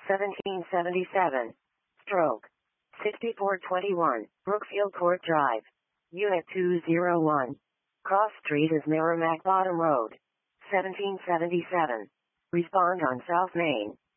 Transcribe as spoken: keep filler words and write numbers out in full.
seventeen seventy-seven. Stroke. sixty-four twenty-one, Brookfield Court Drive. Unit two oh one. Cross Street is Merrimack Bottom Road. seventeen seventy-seven. Respond on South Main.